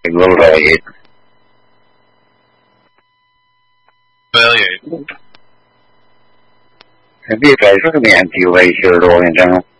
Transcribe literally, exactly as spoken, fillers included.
will ride. Well, yeah. Biết rồi rất là nhiều vậy sửa rồi sao?